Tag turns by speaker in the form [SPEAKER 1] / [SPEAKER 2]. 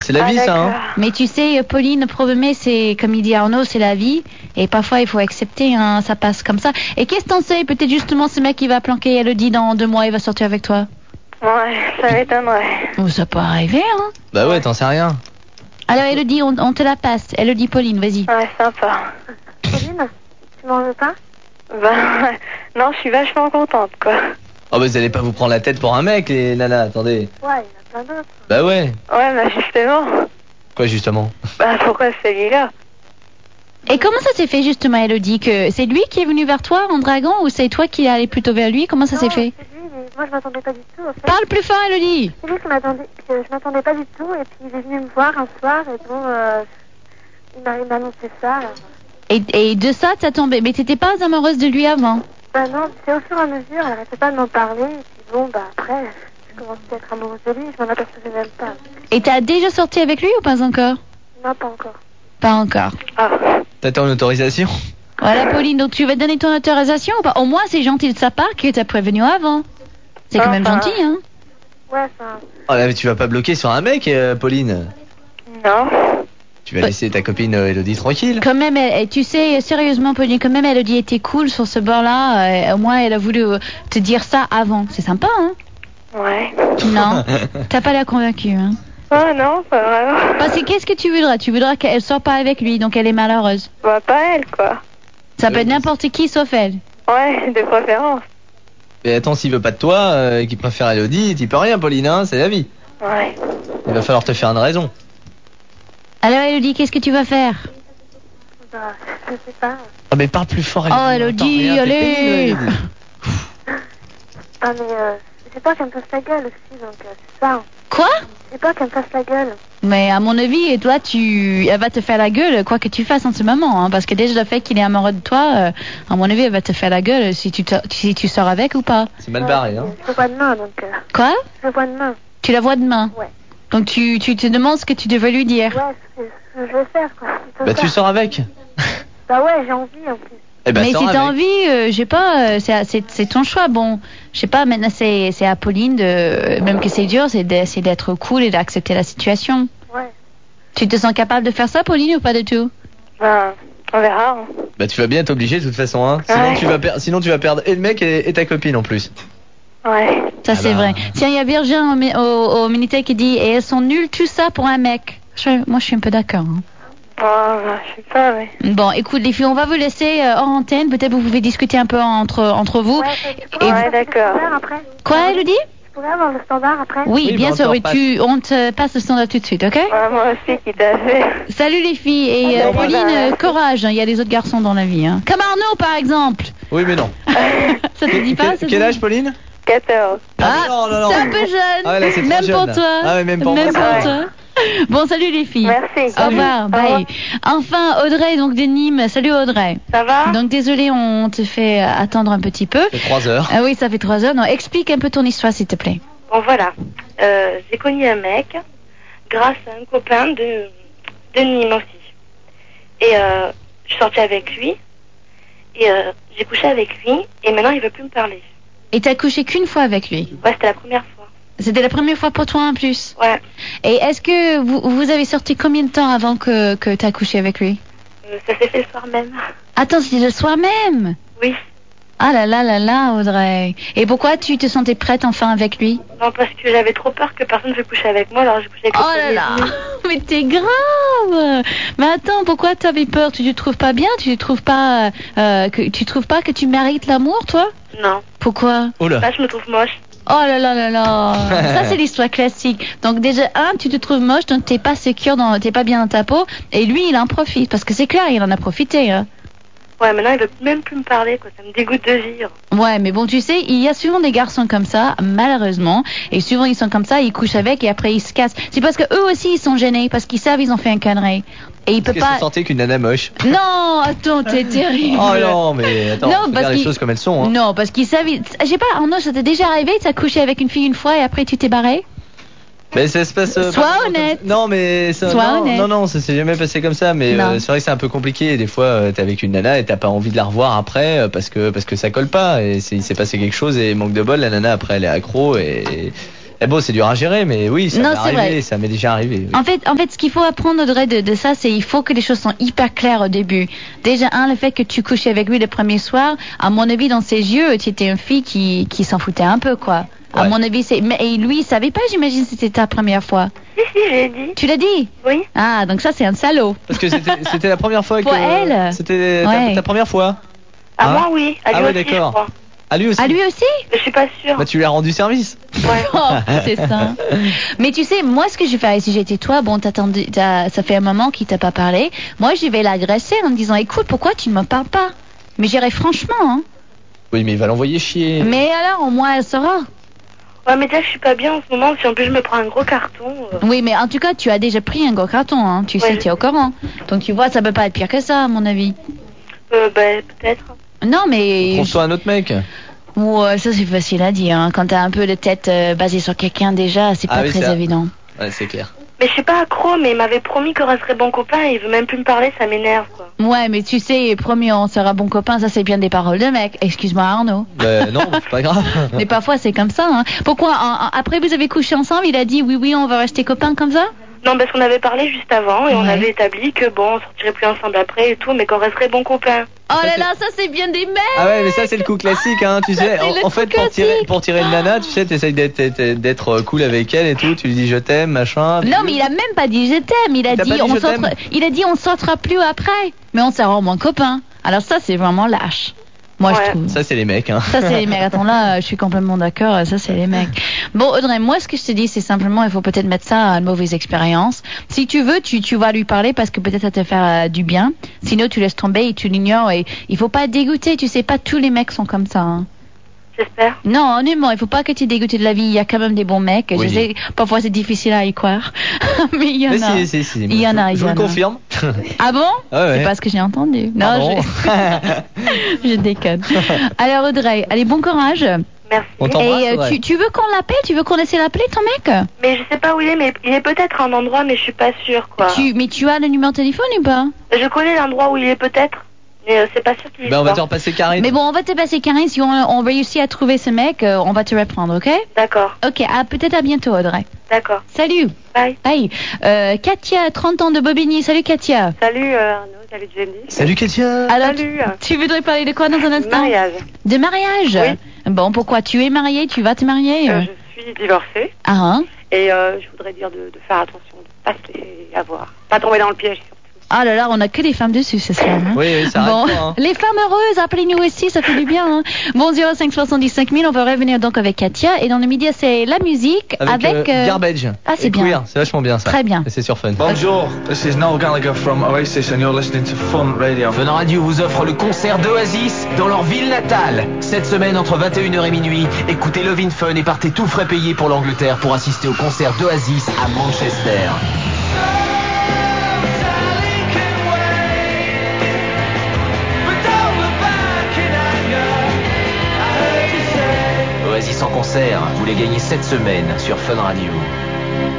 [SPEAKER 1] C'est la vie, ça, hein.
[SPEAKER 2] Mais tu sais, Pauline, le problème, c'est, comme il dit Arnaud, c'est la vie. Et parfois, il faut accepter, hein, ça passe comme ça. Et qu'est-ce que t'en sais? Peut-être justement ce mec qui va planquer, elle le dit dans 2 mois, il va sortir avec toi.
[SPEAKER 3] Ouais, ça m'étonnerait.
[SPEAKER 2] Oh, ça peut arriver, hein.
[SPEAKER 1] Bah ouais, t'en sais rien.
[SPEAKER 2] Alors, elle le dit, on te la passe. Elle le dit, Pauline, vas-y.
[SPEAKER 3] Ouais, sympa. Pauline, tu m'en veux pas? Bah, non, je suis vachement contente, quoi.
[SPEAKER 1] Oh bah vous allez pas vous prendre la tête pour un mec, les nanas, attendez.
[SPEAKER 3] Ouais, il y en a plein d'autres.
[SPEAKER 1] Bah ouais.
[SPEAKER 3] Ouais, bah justement.
[SPEAKER 1] Quoi, justement?
[SPEAKER 3] Bah, pourquoi celui-là?
[SPEAKER 2] Et comment ça s'est fait, justement, Elodie, que c'est lui qui est venu vers toi en dragon ou c'est toi qui es allé plutôt vers lui? Comment ça s'est fait?
[SPEAKER 3] C'est lui, mais moi je m'attendais pas du tout. En fait.
[SPEAKER 2] Parle plus fort, Elodie.
[SPEAKER 3] C'est lui qui m'attendait. Je m'attendais pas du tout et puis il est venu me voir un soir et bon, il m'a annoncé ça. Alors.
[SPEAKER 2] Et de ça, t'as tombé. Mais t'étais pas amoureuse de lui avant?
[SPEAKER 3] Bah non, c'est au fur et à mesure, elle arrêtait pas de m'en parler et puis bon, bah après, je commençais à être amoureuse de lui, je m'en apercevais même pas.
[SPEAKER 2] Et t'as déjà sorti avec lui ou pas encore?
[SPEAKER 3] Non, pas encore.
[SPEAKER 2] Pas encore.
[SPEAKER 3] Ah.
[SPEAKER 1] T'attends une autorisation?
[SPEAKER 2] Voilà, Pauline, donc tu vas donner ton autorisation ou pas? Au moins, c'est gentil de sa part qu'il t'a prévenu avant. C'est quand même gentil, hein?
[SPEAKER 3] Ouais, ça...
[SPEAKER 1] Oh là, mais tu vas pas bloquer sur un mec, Pauline?
[SPEAKER 3] Non.
[SPEAKER 1] Tu vas laisser ta copine Elodie tranquille?
[SPEAKER 2] Quand même, tu sais, sérieusement, Pauline, quand même, Elodie était cool sur ce bord-là. Au moins, elle a voulu te dire ça avant. C'est sympa, hein?
[SPEAKER 3] Ouais.
[SPEAKER 2] Non, t'as pas l'air convaincue, hein?
[SPEAKER 3] Oh non, pas vraiment.
[SPEAKER 2] Parce que qu'est-ce que tu voudras? Tu voudras qu'elle sorte pas avec lui, donc elle est malheureuse.
[SPEAKER 3] Bah, pas elle, quoi.
[SPEAKER 2] Ça peut être n'importe qui sauf elle.
[SPEAKER 3] Ouais, de préférence.
[SPEAKER 1] Mais attends, s'il veut pas de toi, qu'il préfère Elodie, t'y peux rien, Pauline, hein, c'est la vie.
[SPEAKER 3] Ouais.
[SPEAKER 1] Il va falloir te faire une raison.
[SPEAKER 2] Alors, Elodie, qu'est-ce que tu vas faire?
[SPEAKER 3] Bah, je sais pas.
[SPEAKER 1] Ah, mais parle plus fort,
[SPEAKER 2] Oh, Elodie, allez!
[SPEAKER 3] Ah, mais j'ai peur qu'elle me fasse la gueule aussi, donc c'est ça.
[SPEAKER 2] Quoi?
[SPEAKER 3] J'ai peur qu'elle me fasse la gueule.
[SPEAKER 2] Mais à mon avis, et toi, elle va te faire la gueule, quoi que tu fasses en ce moment, hein, parce que déjà le fait qu'il est amoureux de toi, à mon avis, elle va te faire la gueule si tu sors avec ou pas.
[SPEAKER 1] C'est mal barré, hein.
[SPEAKER 3] Je le vois demain, donc...
[SPEAKER 2] Quoi?
[SPEAKER 3] Je le vois demain.
[SPEAKER 2] Tu la vois demain?
[SPEAKER 3] Ouais.
[SPEAKER 2] Donc tu te demandes ce que tu devrais lui dire?
[SPEAKER 3] Ouais, c'est ce que je vais faire, quoi.
[SPEAKER 1] Bah tu sors avec.
[SPEAKER 3] Bah ouais, j'ai envie, en plus.
[SPEAKER 1] Eh ben,
[SPEAKER 2] mais
[SPEAKER 1] sors
[SPEAKER 2] si t'as
[SPEAKER 1] avec.
[SPEAKER 2] envie, je sais pas, c'est ton choix. Bon, je sais pas, maintenant c'est à Pauline de, même que c'est dur, c'est d'être cool et d'accepter la situation.
[SPEAKER 3] Ouais.
[SPEAKER 2] Tu te sens capable de faire ça, Pauline, ou pas du tout?
[SPEAKER 3] Ben, on verra. Hein.
[SPEAKER 1] Bah tu vas bien être obligé de toute façon, hein. Sinon tu vas perdre et le mec et ta copine en plus.
[SPEAKER 3] Ouais.
[SPEAKER 2] Ça c'est vrai. Tiens, il y a Virgin au Minitel qui dit, et elles sont nulles tout ça pour un mec. Moi je suis un peu d'accord. Hein.
[SPEAKER 3] Oh, bah, je sais pas, mais...
[SPEAKER 2] Bon, écoute les filles, on va vous laisser hors antenne. Peut-être vous pouvez discuter un peu entre vous.
[SPEAKER 3] Ouais, d'accord.
[SPEAKER 2] Quoi, Elodie?
[SPEAKER 3] Je pourrais avoir le standard après?
[SPEAKER 2] Oui, bien sûr, oui, on te passe le standard tout de suite, ok?
[SPEAKER 3] Ouais, moi aussi, qui t'a fait.
[SPEAKER 2] Salut les filles, et Pauline, courage, il y a des autres garçons dans la vie. Hein. Comme Arnaud, par exemple.
[SPEAKER 1] Oui, mais non.
[SPEAKER 2] Ça te dit pas?
[SPEAKER 1] Quel âge, Pauline?
[SPEAKER 3] 14.
[SPEAKER 2] Ah,
[SPEAKER 1] non.
[SPEAKER 2] c'est un peu jeune.
[SPEAKER 1] Ah ouais, là, c'est trop
[SPEAKER 2] même
[SPEAKER 1] jeune,
[SPEAKER 2] pour
[SPEAKER 1] là.
[SPEAKER 2] toi.
[SPEAKER 1] Ah ouais, même pour moi,
[SPEAKER 2] toi. Bon, salut les filles.
[SPEAKER 3] Merci.
[SPEAKER 2] Au revoir, bye. Enfin, Audrey, donc de Nîmes. Salut Audrey.
[SPEAKER 3] Ça va?
[SPEAKER 2] Donc désolé, on te fait attendre un petit peu.
[SPEAKER 1] Ça fait 3 heures.
[SPEAKER 2] Ah oui, ça fait 3 heures. Non, explique un peu ton histoire, s'il te plaît.
[SPEAKER 3] Bon, voilà. J'ai connu un mec grâce à un copain de Nîmes aussi. Et je suis sortie avec lui. Et j'ai couché avec lui. Et maintenant, il veut plus me parler.
[SPEAKER 2] Et t'as couché qu'une fois avec lui?
[SPEAKER 3] Ouais, c'était la première fois.
[SPEAKER 2] C'était la première fois pour toi en plus?
[SPEAKER 3] Ouais.
[SPEAKER 2] Et est-ce que vous avez sorti combien de temps avant que t'as couché avec lui?
[SPEAKER 3] Ça s'est fait le soir même.
[SPEAKER 2] Attends, c'était le soir même?
[SPEAKER 3] Oui.
[SPEAKER 2] Ah là là là là, Audrey. Et pourquoi tu te sentais prête enfin avec lui?
[SPEAKER 3] Non, parce que j'avais trop peur que personne ne veuille coucher avec moi, alors j'ai couché avec
[SPEAKER 2] Oh là là. Mais t'es grave. Mais attends, pourquoi t'avais peur? Tu te trouves pas bien? Tu trouves pas que tu mérites l'amour, toi?
[SPEAKER 3] Non.
[SPEAKER 2] Pourquoi?
[SPEAKER 1] Oh là.
[SPEAKER 3] Là, je me trouve moche.
[SPEAKER 2] Oh là là là là. Ça c'est l'histoire classique. Donc déjà tu te trouves moche, donc t'es pas secure, t'es pas bien dans ta peau, et lui il en profite parce que c'est clair, il en a profité. Hein.
[SPEAKER 3] Ouais, maintenant il veut même plus me parler, quoi. Ça me dégoûte de vivre.
[SPEAKER 2] Ouais, mais bon, tu sais, il y a souvent des garçons comme ça, malheureusement, et souvent ils sont comme ça, ils couchent avec et après ils se cassent. C'est parce que eux aussi ils sont gênés parce qu'ils savent ils ont fait un connerie. Et il peut pas.
[SPEAKER 1] Qu'est-ce que tu sentais qu'une nana moche?
[SPEAKER 2] Non, attends, t'es terrible.
[SPEAKER 1] Oh non, mais attends, faut dire les choses comme elles sont. Hein.
[SPEAKER 2] Non, parce qu'ils savent. J'ai pas, Arnaud, ça t'est déjà arrivé, t'as couché avec une fille une fois et après tu t'es barré?
[SPEAKER 1] Mais ça se passe.
[SPEAKER 2] Sois honnête.
[SPEAKER 1] Non, mais ça.
[SPEAKER 2] Sois honnête.
[SPEAKER 1] Non, ça s'est jamais passé comme ça. Mais c'est vrai que c'est un peu compliqué. Des fois, t'es avec une nana et t'as pas envie de la revoir après parce que ça colle pas. Et il s'est passé quelque chose et manque de bol, la nana après elle est accro et Eh bon, c'est dur à gérer, mais oui, ça
[SPEAKER 2] Non,
[SPEAKER 1] m'est
[SPEAKER 2] c'est
[SPEAKER 1] arrivé,
[SPEAKER 2] vrai.
[SPEAKER 1] ça m'est déjà arrivé. Oui.
[SPEAKER 2] En fait, ce qu'il faut apprendre, Audrey, de ça, c'est il faut que les choses sont hyper claires au début. Déjà, le fait que tu couchais avec lui le premier soir, à mon avis, dans ses yeux, tu étais une fille qui s'en foutait un peu, quoi. À mon avis, et lui, il savait pas, j'imagine, c'était ta première fois.
[SPEAKER 3] Si, j'ai dit.
[SPEAKER 2] Tu l'as dit?
[SPEAKER 3] Oui.
[SPEAKER 2] Ah, donc ça, c'est un salaud.
[SPEAKER 1] Parce que c'était la première fois
[SPEAKER 2] Pour elle.
[SPEAKER 1] C'était ta première fois.
[SPEAKER 3] À moi, oui. À lui aussi,
[SPEAKER 1] d'accord.
[SPEAKER 3] je crois.
[SPEAKER 1] À lui aussi.
[SPEAKER 2] À lui aussi?
[SPEAKER 3] Je suis pas sûre.
[SPEAKER 1] Bah tu lui as rendu service.
[SPEAKER 3] Ouais.
[SPEAKER 2] Oh, c'est ça. Mais tu sais, moi, ce que je ferais si j'étais toi, bon, ça fait un moment qu'il t'a pas parlé. Moi, je vais l'agresser en me disant, écoute, pourquoi tu ne me parles pas? Mais j'irai franchement, hein.
[SPEAKER 1] Oui, mais il va l'envoyer chier.
[SPEAKER 2] Mais alors, au moins, elle saura.
[SPEAKER 3] Ouais, mais déjà, je suis pas bien en ce moment. Si en plus je me prends un gros carton.
[SPEAKER 2] Oui, mais en tout cas, tu as déjà pris un gros carton, hein. Tu sais, tu es au courant. Donc, tu vois, ça peut pas être pire que ça, à mon avis.
[SPEAKER 3] Peut-être.
[SPEAKER 2] Non, mais...
[SPEAKER 1] Trouve-toi un autre mec.
[SPEAKER 2] Ouais, ça, c'est facile à dire, hein. Quand t'as un peu de tête basée sur quelqu'un, déjà, c'est pas très évident.
[SPEAKER 1] Ouais, c'est clair.
[SPEAKER 3] Mais je suis pas accro, mais il m'avait promis qu'on resterait bon copain et il veut même plus me parler, ça m'énerve, quoi.
[SPEAKER 2] Ouais, mais tu sais, promis, on sera bon copain, ça, c'est bien des paroles de mec. Excuse-moi, Arnaud.
[SPEAKER 1] Non, c'est pas grave.
[SPEAKER 2] Mais parfois, c'est comme ça, hein. Pourquoi, après vous avez couché ensemble, il a dit oui, on va rester copains comme ça?
[SPEAKER 3] Non, parce qu'on avait parlé juste avant et on avait établi que bon, on sortirait plus ensemble après et tout, mais qu'on resterait bon copain.
[SPEAKER 2] Oh là là, ça c'est bien des mecs.
[SPEAKER 1] Ah ouais, mais ça c'est le coup classique, hein, tu sais. En fait, pour tirer une nana, tu sais, t'essayes d'être cool avec elle et tout, tu lui dis je t'aime, machin.
[SPEAKER 2] Non, mais il a même pas dit je t'aime, il a dit on sortira plus après, mais on sera au moins copains. Alors ça c'est vraiment lâche. Moi, je trouve.
[SPEAKER 1] Ça, c'est les mecs, hein.
[SPEAKER 2] Ça, c'est les mecs. Attends, là, je suis complètement d'accord. Ça, c'est les mecs. Bon, Audrey, moi, ce que je te dis, c'est simplement, il faut peut-être mettre ça à une mauvaise expérience. Si tu veux, tu vas lui parler parce que peut-être ça te faire du bien. Sinon, tu laisses tomber et tu l'ignores. Et il faut pas être dégoûté. Tu sais, pas tous les mecs sont comme ça, hein.
[SPEAKER 3] J'espère.
[SPEAKER 2] Non, honnêtement, il faut pas que tu es dégoûté de la vie. Il y a quand même des bons mecs.
[SPEAKER 1] Oui.
[SPEAKER 2] Je sais, parfois c'est difficile à y croire. Mais il y en a.
[SPEAKER 1] Si.
[SPEAKER 2] Il y en a.
[SPEAKER 1] Je vous le confirme.
[SPEAKER 2] Ah bon?
[SPEAKER 1] Ouais.
[SPEAKER 2] C'est pas ce que j'ai entendu. Non,
[SPEAKER 1] bon.
[SPEAKER 2] je déconne. Alors Audrey, allez, bon courage.
[SPEAKER 3] Merci.
[SPEAKER 1] On t'embrasse,
[SPEAKER 2] Et
[SPEAKER 1] Audrey.
[SPEAKER 2] tu veux qu'on l'appelle? Tu veux qu'on essaie d'appeler ton mec?
[SPEAKER 3] Mais je sais pas où il est, mais il est peut-être à un endroit, mais je suis pas sûre, quoi.
[SPEAKER 2] Mais tu as le numéro de téléphone ou pas?
[SPEAKER 3] Je connais l'endroit où il est peut-être, mais c'est pas sûr qu'il y
[SPEAKER 1] Ben, on va
[SPEAKER 3] soit.
[SPEAKER 1] te repasser Karine.
[SPEAKER 2] Mais bon, on va te passer Karine. Si on réussit à trouver ce mec, on va te reprendre, ok?
[SPEAKER 3] D'accord.
[SPEAKER 2] Ok, peut-être à bientôt, Audrey.
[SPEAKER 3] D'accord.
[SPEAKER 2] Salut.
[SPEAKER 3] Bye.
[SPEAKER 2] Bye. Katia, 30 ans de Bobigny. Salut Katia.
[SPEAKER 4] Salut Arnaud, salut Jenny.
[SPEAKER 1] Salut Katia.
[SPEAKER 2] Alors,
[SPEAKER 4] Salut.
[SPEAKER 2] tu voudrais parler de quoi dans un instant?
[SPEAKER 4] Mariage.
[SPEAKER 2] De mariage?
[SPEAKER 4] Oui.
[SPEAKER 2] Bon, pourquoi? Tu es mariée? Tu vas te marier?
[SPEAKER 4] Je suis divorcée
[SPEAKER 2] Ah, hein?
[SPEAKER 4] et je voudrais dire de faire attention, de pas se laisser avoir, pas tomber dans le piège surtout.
[SPEAKER 2] Ah là là, on a que des femmes dessus ce soir. Hein?
[SPEAKER 1] Oui, ça
[SPEAKER 2] Bon,
[SPEAKER 1] arrête pas, hein.
[SPEAKER 2] les femmes heureuses, appelez-nous aussi, ça fait du bien. Hein? Bon, 05 75 000, on va revenir donc avec Katia. Et dans le midi, c'est la musique avec...
[SPEAKER 1] Garbage.
[SPEAKER 2] Ah, c'est
[SPEAKER 1] Et
[SPEAKER 2] bien.
[SPEAKER 1] Queer, c'est vachement bien ça.
[SPEAKER 2] Très bien.
[SPEAKER 1] Et c'est sur Fun.
[SPEAKER 5] Bonjour, this is Noel Gallagher from Oasis and you're listening to Fun Radio.
[SPEAKER 6] Fun Radio vous offre le concert d'Oasis dans leur ville natale. Cette semaine, entre 21h et minuit, écoutez Love in Fun et partez tout frais payé pour l'Angleterre pour assister au concert d'Oasis à Manchester. Oasis en concert, vous les gagnez cette semaine sur Fun Radio.